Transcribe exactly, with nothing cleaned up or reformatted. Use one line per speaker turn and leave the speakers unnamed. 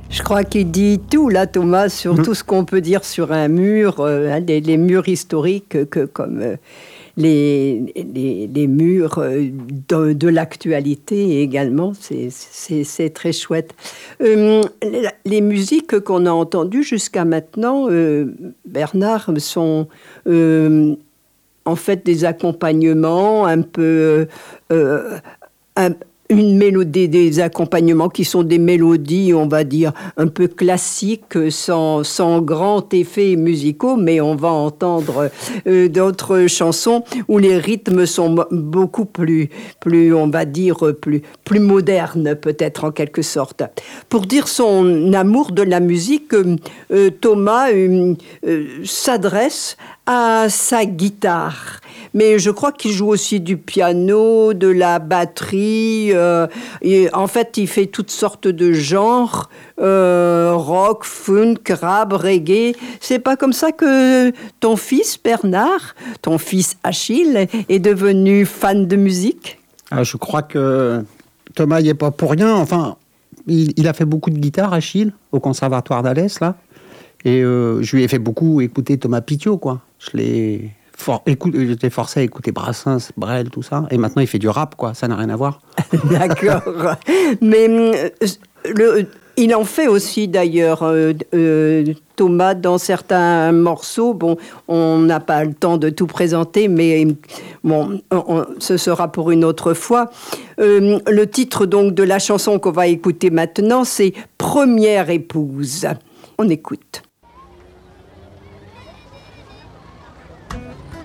Je crois qu'il dit tout, là, Thomas, sur mmh. tout ce qu'on peut dire sur un mur, euh, les, les murs historiques, que, comme euh, les, les, les murs de, de l'actualité également. C'est, c'est, c'est très chouette. Euh, les, les musiques qu'on a entendues jusqu'à maintenant, euh, Bernard, sont euh, en fait des accompagnements un peu... Euh, un, une mélodie, des accompagnements qui sont des mélodies, on va dire, un peu classiques, sans, sans grand effet musicaux, mais on va entendre euh, d'autres chansons où les rythmes sont beaucoup plus, plus, on va dire, plus, plus modernes, peut-être, en quelque sorte. Pour dire son amour de la musique, euh, Thomas euh, euh, s'adresse à sa guitare. Mais je crois qu'il joue aussi du piano, de la batterie. Euh, et en fait, il fait toutes sortes de genres, euh, rock, funk, rap, reggae. C'est pas comme ça que ton fils Bernard, ton fils Achille, est devenu fan de musique?
Ah, je crois que Thomas n'y est pas pour rien. Enfin, il, il a fait beaucoup de guitare, Achille, au conservatoire d'Alès, là. Et euh, je lui ai fait beaucoup écouter Thomas Pitiot, quoi. Je l'ai... For, écoute, j'étais forcé à écouter Brassens, Brel, tout ça. Et maintenant, il fait du rap, quoi. Ça n'a rien à voir.
D'accord. Mais euh, le, il en fait aussi, d'ailleurs, euh, euh, Thomas, dans certains morceaux. Bon, on n'a pas le temps de tout présenter, mais bon, on, on, ce sera pour une autre fois. Euh, le titre, donc, de la chanson qu'on va écouter maintenant, c'est « Première épouse ». On écoute.